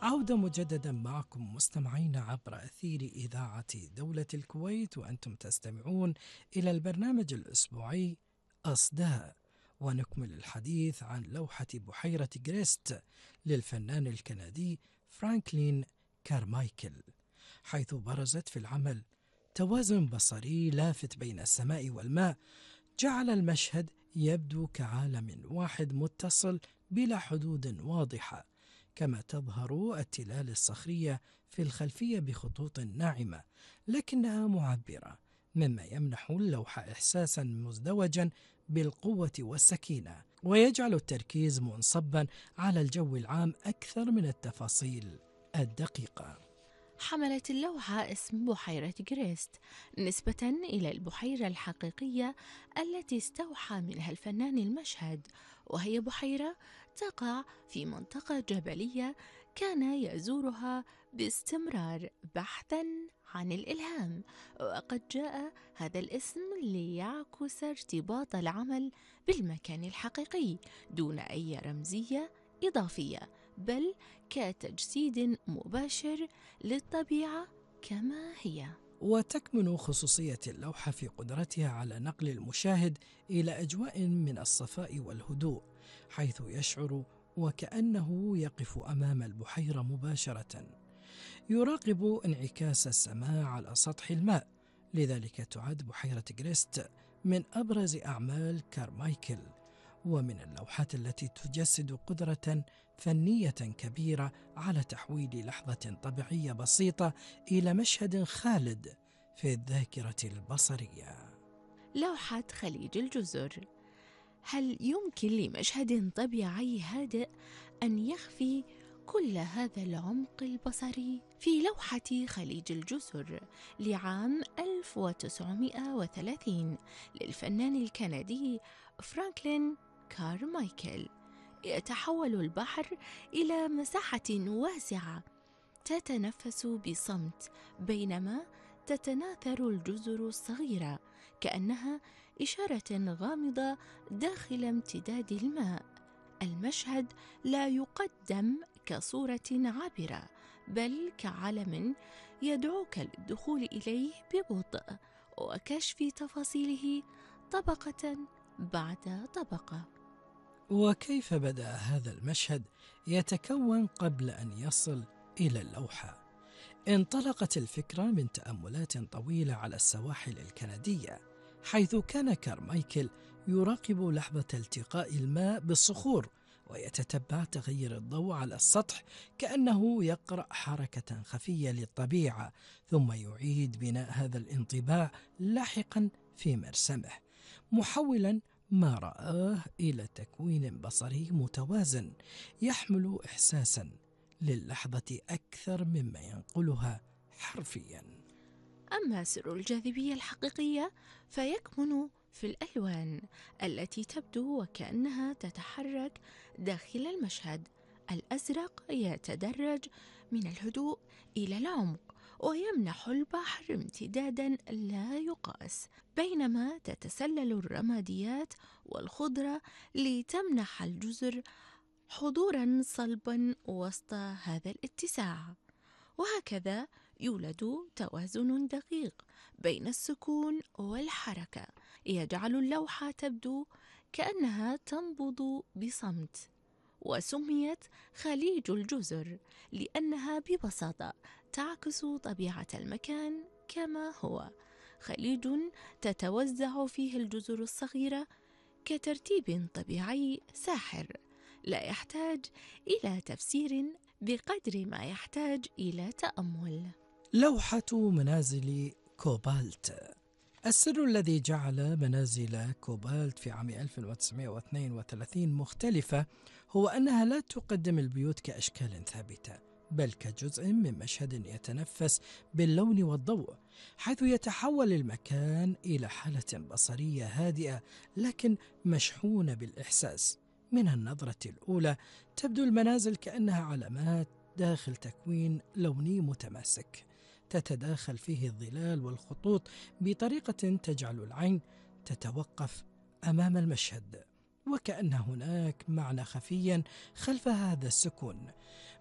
عودة مجددا معكم مستمعين عبر أثير إذاعة دولة الكويت، وأنتم تستمعون إلى البرنامج الأسبوعي أصداء، ونكمل الحديث عن لوحة بحيرة غريست للفنان الكندي فرانكلين كارمايكل، حيث برزت في العمل توازن بصري لافت بين السماء والماء، جعل المشهد يبدو كعالم واحد متصل بلا حدود واضحة، كما تظهر التلال الصخرية في الخلفية بخطوط ناعمة لكنها معبرة، مما يمنح اللوحة إحساسا مزدوجا بالقوة والسكينة، ويجعل التركيز منصبا على الجو العام أكثر من التفاصيل الدقيقة. حملت اللوحة اسم بحيرة غريست نسبة إلى البحيرة الحقيقية التي استوحى منها الفنان المشهد، وهي بحيرة تقع في منطقة جبلية كان يزورها باستمرار بحثا عن الإلهام، وقد جاء هذا الاسم ليعكس ارتباط العمل بالمكان الحقيقي دون أي رمزية إضافية، بل كتجسيد مباشر للطبيعة كما هي. وتكمن خصوصية اللوحة في قدرتها على نقل المشاهد إلى أجواء من الصفاء والهدوء، حيث يشعر وكأنه يقف أمام البحيرة مباشرة، يراقب انعكاس السماء على سطح الماء. لذلك تعد بحيرة غريست من أبرز أعمال كارمايكل، ومن اللوحات التي تجسد قدرة فنية كبيرة على تحويل لحظة طبيعية بسيطة إلى مشهد خالد في الذاكرة البصرية. لوحة خليج الجزر، هل يمكن لمشهد طبيعي هادئ أن يخفي كل هذا العمق البصري؟ في لوحة خليج الجزر لعام 1930 للفنان الكندي فرانكلين كارمايكل، يتحول البحر إلى مساحة واسعة تتنفس بصمت، بينما تتناثر الجزر الصغيرة كأنها إشارة غامضة داخل امتداد الماء. المشهد لا يقدم كصورة عابرة، بل كعالم يدعوك للدخول إليه ببطء وكشف تفاصيله طبقة بعد طبقة. وكيف بدأ هذا المشهد يتكون قبل أن يصل إلى اللوحة؟ انطلقت الفكرة من تأملات طويلة على السواحل الكندية، حيث كان كارمايكل يراقب لحظة التقاء الماء بالصخور ويتتبع تغير الضوء على السطح كأنه يقرأ حركة خفية للطبيعة، ثم يعيد بناء هذا الانطباع لاحقا في مرسمه، محولا ما رآه إلى تكوين بصري متوازن يحمل إحساسا للحظة أكثر مما ينقلها حرفيا. أما سر الجاذبية الحقيقية فيكمن في الألوان التي تبدو وكأنها تتحرك داخل المشهد. الأزرق يتدرج من الهدوء إلى العمق ويمنح البحر امتدادا لا يقاس، بينما تتسلل الرماديات والخضرة لتمنح الجزر حضورا صلبا وسط هذا الاتساع. وهكذا يولد توازن دقيق بين السكون والحركة، يجعل اللوحة تبدو كأنها تنبض بصمت. وسميت خليج الجزر لأنها ببساطة تعكس طبيعة المكان كما هو، خليج تتوزع فيه الجزر الصغيرة كترتيب طبيعي ساحر، لا يحتاج إلى تفسير بقدر ما يحتاج إلى تأمل. لوحة منازل كوبالت. السر الذي جعل منازل كوبالت في عام 1932 مختلفة هو أنها لا تقدم البيوت كأشكال ثابتة، بل كجزء من مشهد يتنفس باللون والضوء، حيث يتحول المكان إلى حالة بصرية هادئة لكن مشحونة بالإحساس. من النظرة الأولى تبدو المنازل كأنها علامات داخل تكوين لوني متماسك، تتداخل فيه الظلال والخطوط بطريقة تجعل العين تتوقف أمام المشهد، وكأن هناك معنى خفيا خلف هذا السكون.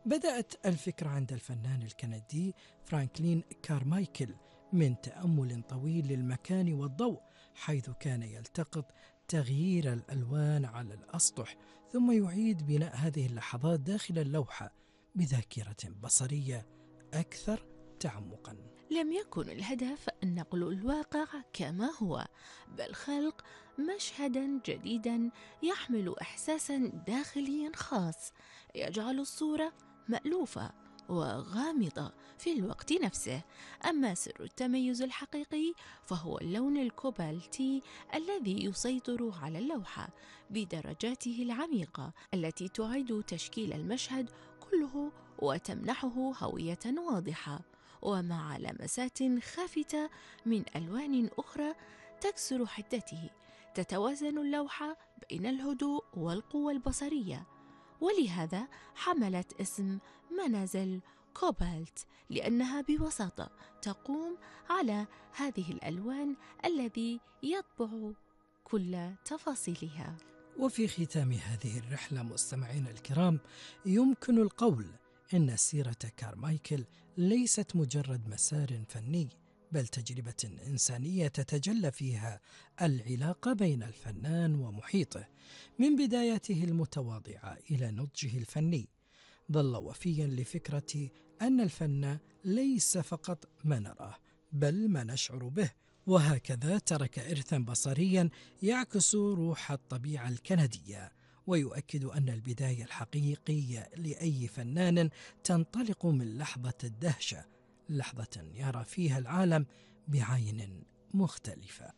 بدأت الفكرة عند الفنان الكندي فرانكلين كارمايكل من تأمل طويل للمكان والضوء، حيث كان يلتقط تغيير الألوان على الأسطح ثم يعيد بناء هذه اللحظات داخل اللوحة بذاكرة بصرية أكثر تعمقا. لم يكن الهدف نقل الواقع كما هو، بل خلق مشهدا جديدا يحمل إحساسا داخليا خاص يجعل الصورة مألوفة وغامضة في الوقت نفسه. أما سر التميز الحقيقي فهو اللون الكوبالتي الذي يسيطر على اللوحة بدرجاته العميقة التي تعيد تشكيل المشهد كله وتمنحه هوية واضحة، ومع لمسات خافتة من ألوان أخرى تكسر حدته. تتوازن اللوحة بين الهدوء والقوة البصرية، ولهذا حملت اسم منازل كوبالت، لأنها ببساطة تقوم على هذه الألوان الذي يطبع كل تفاصيلها. وفي ختام هذه الرحلة مستمعينا الكرام، يمكن القول إن سيرة كارمايكل ليست مجرد مسار فني، بل تجربة إنسانية تتجلى فيها العلاقة بين الفنان ومحيطه من بدايته المتواضعة إلى نضجه الفني. ظل وفيا لفكرة أن الفن ليس فقط ما نراه بل ما نشعر به، وهكذا ترك إرثا بصريا يعكس روح الطبيعة الكندية، ويؤكد أن البداية الحقيقية لأي فنان تنطلق من لحظة الدهشة، لحظة يرى فيها العالم بعين مختلفة.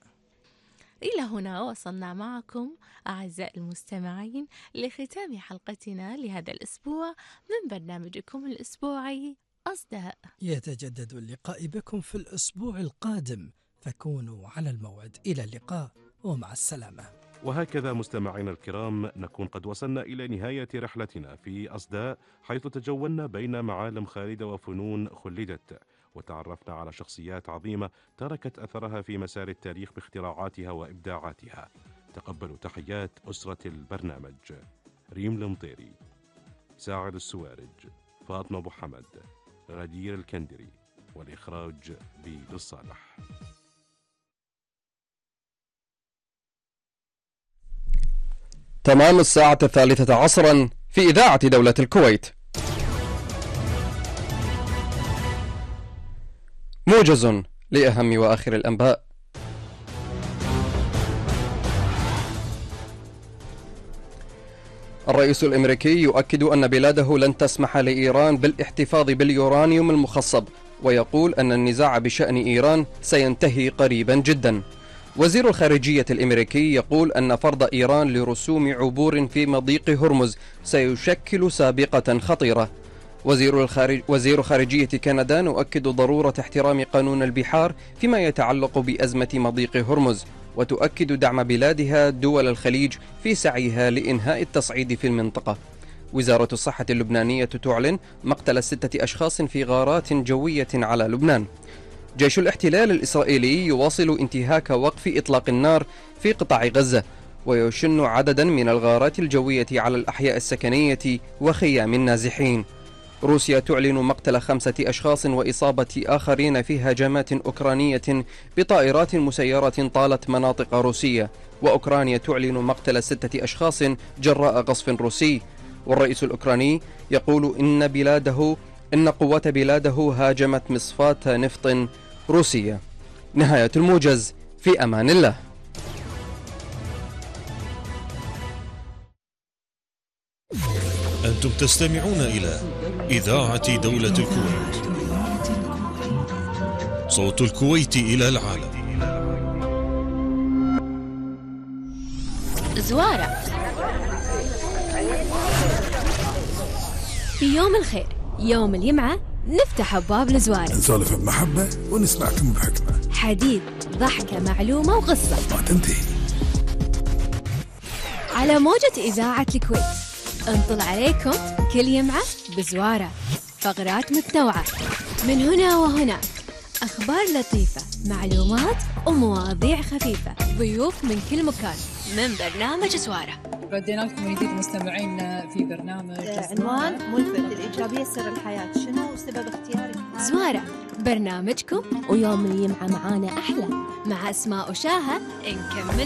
إلى هنا وصلنا معكم أعزائي المستمعين لختام حلقتنا لهذا الأسبوع من برنامجكم الأسبوعي أصداء. يتجدد اللقاء بكم في الأسبوع القادم، فكونوا على الموعد. إلى اللقاء ومع السلامة. وهكذا مستمعينا الكرام نكون قد وصلنا إلى نهاية رحلتنا في أصداء، حيث تجولنا بين معالم خالدة وفنون خلدت، وتعرفنا على شخصيات عظيمة تركت أثرها في مسار التاريخ باختراعاتها وإبداعاتها. تقبلوا تحيات أسرة البرنامج: ريم المطيري، ساعد السوارج، فاطمة أبو حمد، غدير الكندري، والإخراج بيد الصالح. تمام الساعة 3 عصرا في إذاعة دولة الكويت. موجز لأهم وآخر الأنباء. الرئيس الأمريكي يؤكد أن بلاده لن تسمح لإيران بالاحتفاظ باليورانيوم المخصب، ويقول أن النزاع بشأن إيران سينتهي قريبا جدا. وزير الخارجية الأمريكي يقول أن فرض إيران لرسوم عبور في مضيق هرمز سيشكل سابقة خطيرة. وزير خارجية كندا يؤكد ضرورة احترام قانون البحار فيما يتعلق بأزمة مضيق هرمز، وتؤكد دعم بلادها دول الخليج في سعيها لإنهاء التصعيد في المنطقة. وزارة الصحة اللبنانية تعلن مقتل 6 أشخاص في غارات جوية على لبنان. جيش الاحتلال الإسرائيلي يواصل انتهاك وقف إطلاق النار في قطاع غزة، ويشن عددا من الغارات الجوية على الأحياء السكنية وخيام النازحين. روسيا تعلن مقتل 5 أشخاص وإصابة آخرين في هجمات أوكرانية بطائرات مسيرة طالت مناطق روسية. وأوكرانيا تعلن مقتل 6 أشخاص جراء قصف روسي. والرئيس الأوكراني يقول إن قوات بلاده هاجمت مصفاة نفط روسية. نهاية الموجز، في أمان الله. أنتم تستمعون إلى إذاعة دولة الكويت، صوت الكويت إلى العالم. زوارة في يوم الخير، يوم الجمعة، نفتح أبواب الزوارة، نسولف بمحبة ونسمعكم بحكمة، حديث، ضحكة، معلومة وقصة ما تنتهي على موجة إذاعة الكويت. انطل عليكم كل يمعة بزوارة، فقرات متنوعة من هنا وهنا، أخبار لطيفة، معلومات ومواضيع خفيفة، ضيوف من كل مكان، من برنامج زوارة. ردينا لكم من جديد مستمعين في برنامج عنوان ملفت الإيجابية سر الحياة، شنو سبب اختيارك؟ زوارة، برنامجكم ويوم الجمعة معانا أحلى، مع أسماء وشاهة نكمل